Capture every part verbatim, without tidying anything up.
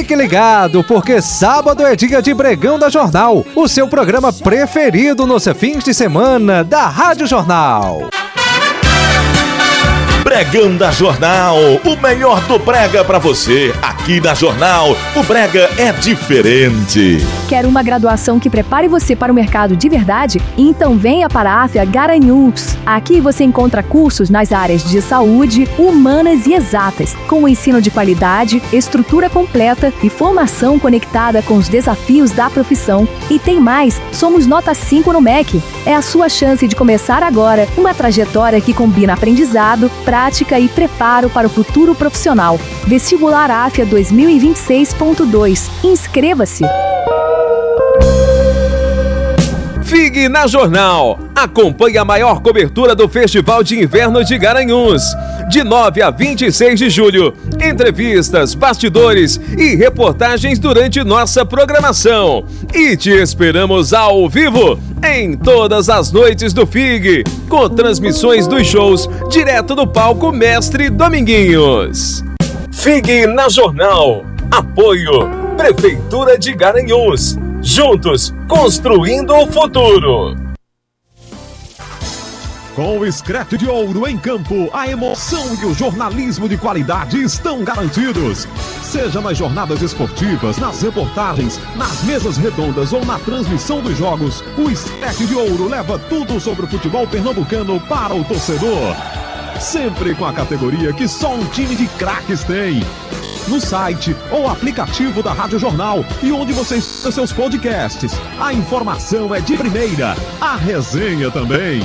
Fique ligado, porque sábado é dia de Bregão da Jornal, o seu programa preferido nos fins de semana da Rádio Jornal. Bregão da Jornal, o melhor do brega pra você. Aqui na Jornal, o brega é diferente. Quer uma graduação que prepare você para o mercado de verdade? Então venha para a AFIA Garanhuns. Aqui você encontra cursos nas áreas de saúde, humanas e exatas, com ensino de qualidade, estrutura completa e formação conectada com os desafios da profissão. E tem mais, somos nota cinco no M E C. É a sua chance de começar agora uma trajetória que combina aprendizado, prática e preparo para o futuro profissional. Vestibular AFIA dois mil e vinte e seis ponto dois. Inscreva-se! Figue na Jornal. Acompanhe a maior cobertura do Festival de Inverno de Garanhuns. De nove a vinte e seis de julho. Entrevistas, bastidores e reportagens durante nossa programação. E te esperamos ao vivo em todas as noites do F I G, com transmissões dos shows direto do palco Mestre Dominguinhos. F I G na Jornal. Apoio Prefeitura de Garanhuns. Juntos, construindo o futuro. Com o Scratch de Ouro em campo, a emoção e o jornalismo de qualidade estão garantidos. Seja nas jornadas esportivas, nas reportagens, nas mesas redondas ou na transmissão dos jogos, o Scratch de Ouro leva tudo sobre o futebol pernambucano para o torcedor. Sempre com a categoria que só um time de craques tem. No site ou aplicativo da Rádio Jornal e onde você escuta seus podcasts. A informação é de primeira, a resenha também.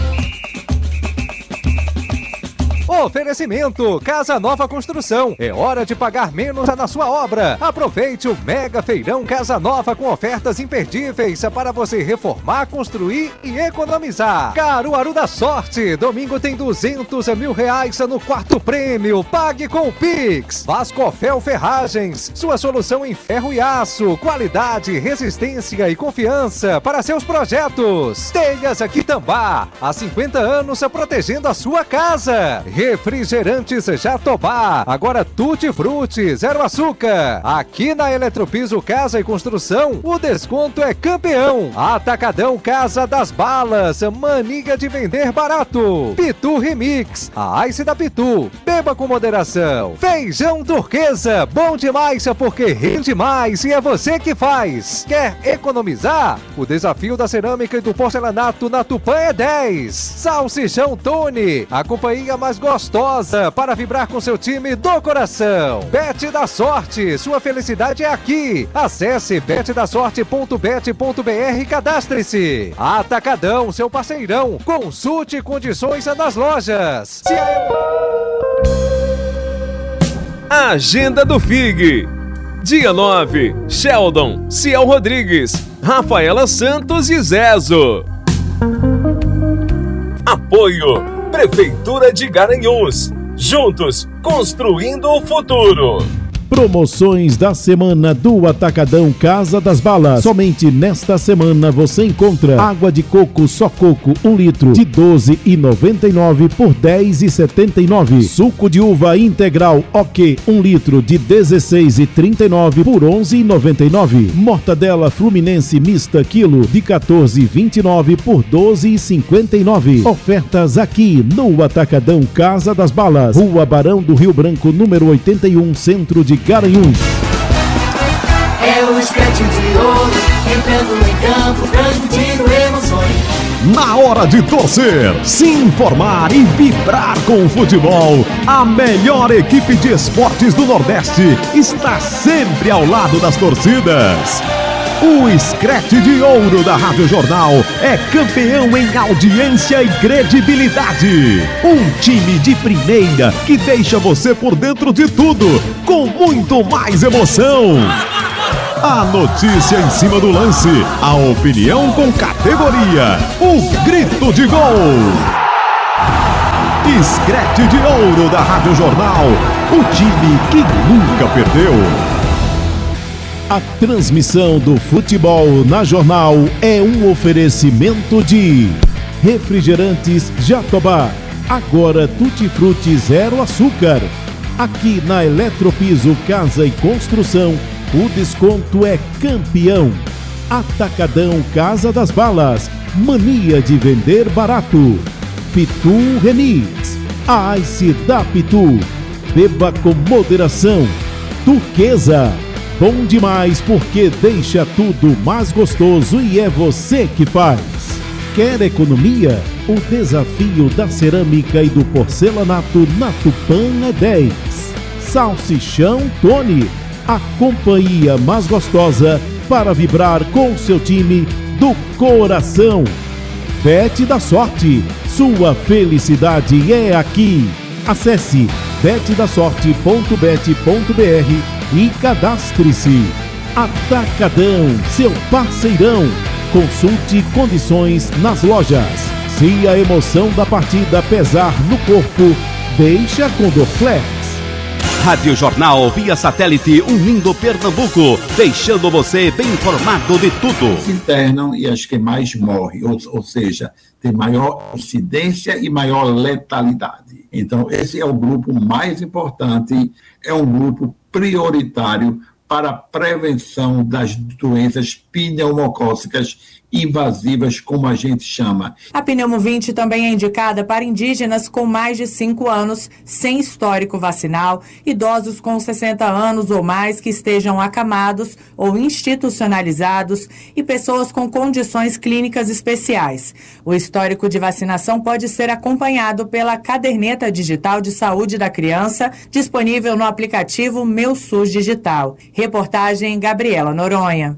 Oferecimento Casa Nova Construção. É hora de pagar menos na sua obra. Aproveite o Mega Feirão Casa Nova com ofertas imperdíveis para você reformar, construir e economizar. Caruaru da Sorte. Domingo tem duzentos mil reais no quarto prêmio. Pague com o Pix. Vascofel Ferragens. Sua solução em ferro e aço. Qualidade, resistência e confiança para seus projetos. Telhas Quitambá. Há cinquenta anos protegendo a sua casa. Refrigerantes Jatobá, agora Tutti Frutti, zero açúcar. Aqui na Eletropiso Casa e Construção, o desconto é campeão. Atacadão Casa das Balas, mania de vender barato. Pitu Remix, a Ice da Pitu, beba com moderação. Feijão Turquesa, bom demais porque rende mais e é você que faz. Quer economizar? O desafio da cerâmica e do porcelanato na Tupã é dez. Salsichão Tony, a companhia mais gostosa para vibrar com seu time do coração. Bet da Sorte, sua felicidade é aqui. Acesse bet da sorte ponto bet ponto br e cadastre-se. Atacadão, seu parceirão. Consulte condições nas lojas. Se a... Agenda do F I G. Dia nove, Sheldon, Ciel Rodrigues, Rafaela Santos e Zezo. Apoio Prefeitura de Garanhuns. Juntos, construindo o futuro. Promoções da semana do Atacadão Casa das Balas. Somente nesta semana você encontra água de coco só coco, um litro, de doze reais e noventa e nove centavos por dez reais e setenta e nove centavos. Suco de uva integral OK, um litro, de dezesseis reais e trinta e nove centavos por onze reais e noventa e nove centavos. Mortadela Fluminense mista quilo, de quatorze reais e vinte e nove centavos por doze reais e cinquenta e nove centavos. Ofertas aqui no Atacadão Casa das Balas, Rua Barão do Rio Branco, número oitenta e um, Centro de Garanhuns. É o Scratch de Ouro, entrando em campo, transmitindo emoções. Na hora de torcer, se informar e vibrar com o futebol, a melhor equipe de esportes do Nordeste está sempre ao lado das torcidas. O Scratch de Ouro da Rádio Jornal é campeão em audiência e credibilidade. Um time de primeira que deixa você por dentro de tudo, com muito mais emoção. A notícia em cima do lance, a opinião com categoria, o grito de gol. Scratch de Ouro da Rádio Jornal, o time que nunca perdeu. A transmissão do futebol na Jornal é um oferecimento de Refrigerantes Jatobá, agora Tutti Frutti zero açúcar. Aqui na Eletropiso Casa e Construção, o desconto é campeão. Atacadão Casa das Balas, mania de vender barato. Pitu Remix, a Ice da Pitu, beba com moderação. Turquesa, bom demais porque deixa tudo mais gostoso e é você que faz. Quer economia? O desafio da cerâmica e do porcelanato na Tupã é dez. Salsichão Tony, a companhia mais gostosa para vibrar com seu time do coração. Bet da Sorte, sua felicidade é aqui. Acesse bet da sorte ponto bet ponto b r e cadastre-se. Atacadão, seu parceirão. Consulte condições nas lojas. Se a emoção da partida pesar no corpo, deixa com Dorflex. Rádio Jornal via satélite unindo Pernambuco, deixando você bem informado de tudo. Se internam e as que mais morrem, ou, ou seja, tem maior incidência e maior letalidade. Então, esse é o grupo mais importante, é um grupo prioritário para a prevenção das doenças pneumocócicas invasivas, como a gente chama. A pneumovinte também é indicada para indígenas com mais de cinco anos, sem histórico vacinal, idosos com sessenta anos ou mais que estejam acamados ou institucionalizados e pessoas com condições clínicas especiais. O histórico de vacinação pode ser acompanhado pela caderneta digital de saúde da criança, disponível no aplicativo Meu SUS Digital. Reportagem Gabriela Noronha.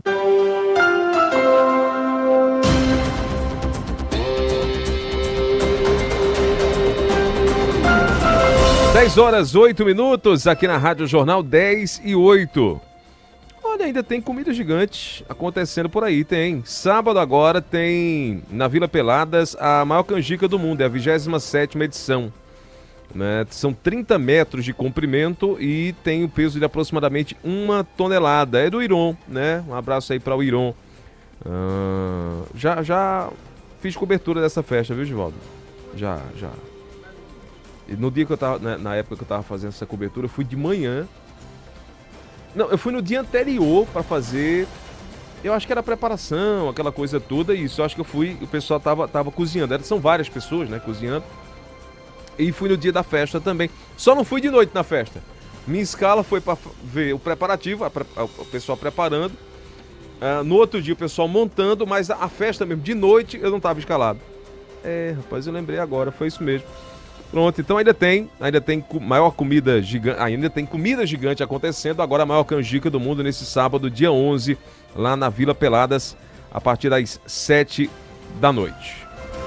dez horas, oito minutos, aqui na Rádio Jornal, dez e oito. Olha, ainda tem comida gigante acontecendo por aí, tem. Sábado agora tem, na Vila Peladas, a maior canjica do mundo, é a vigésima sétima edição. Né? São trinta metros de comprimento e tem o peso de aproximadamente uma tonelada. É do Iron, né? Um abraço aí para o Iron. Ah, já, já fiz cobertura dessa festa, viu, Givaldo? Já, já. E no dia que eu tava, na, na época que eu tava fazendo essa cobertura, eu fui de manhã. Não, eu fui no dia anterior para fazer. Eu acho que era preparação, aquela coisa toda, e isso. Eu acho que eu fui, o pessoal tava, tava cozinhando. Era, são várias pessoas, né, cozinhando. E fui no dia da festa também. Só não fui de noite na festa. Minha escala foi para ver o preparativo, a, a, o pessoal preparando. Uh, no outro dia o pessoal montando, mas a, a festa mesmo, de noite, eu não tava escalado. É, rapaz, eu lembrei agora, foi isso mesmo. Pronto, então ainda tem, ainda tem maior comida gigante, ainda tem comida gigante acontecendo, agora a maior canjica do mundo nesse sábado, dia onze, lá na Vila Peladas, a partir das sete da noite.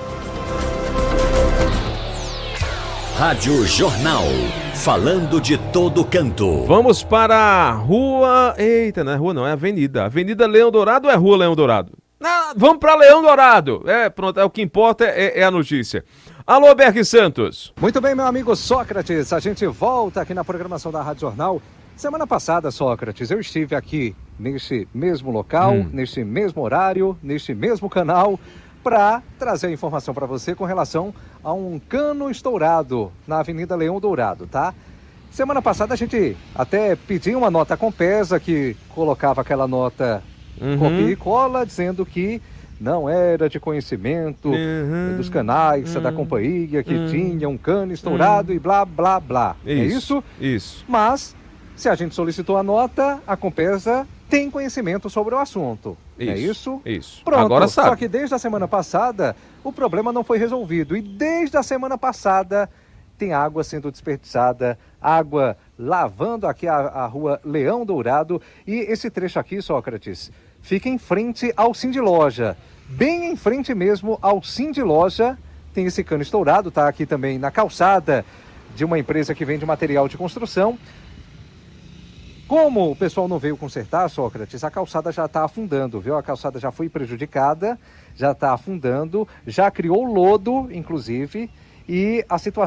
Rádio Jornal, falando de todo canto. Vamos para a rua, eita, não é rua não, é avenida, Avenida Leão Dourado ou é rua Leão Dourado? Não, vamos para Leão Dourado, é, pronto, é o que importa, é, é a notícia. Alô, Berg Santos. Muito bem, meu amigo Sócrates, a gente volta aqui na programação da Rádio Jornal. Semana passada, Sócrates, eu estive aqui neste mesmo local, hum. neste mesmo horário, neste mesmo canal, para trazer a informação para você com relação a um cano estourado na Avenida Leão Dourado, tá? Semana passada a gente até pediu uma nota Compesa que colocava aquela nota uhum. copia e cola, dizendo que não era de conhecimento uhum, dos canais uhum, da companhia que uhum, tinha um cano estourado uhum, e blá, blá, blá. Isso, é isso? Isso. Mas, se a gente solicitou a nota, a Compesa tem conhecimento sobre o assunto. Isso, é isso? Isso. Pronto. Agora sabe. Só que desde a semana passada, o problema não foi resolvido. E desde a semana passada, tem água sendo desperdiçada, água lavando aqui a, a rua Leão Dourado. E esse trecho aqui, Sócrates, fica em frente ao Cindy Loja. Bem em frente mesmo ao Cindy Loja, tem esse cano estourado, tá aqui também na calçada de uma empresa que vende material de construção. Como o pessoal não veio consertar, Sócrates, a calçada já está afundando, viu? A calçada já foi prejudicada, já está afundando, já criou lodo, inclusive, e a situação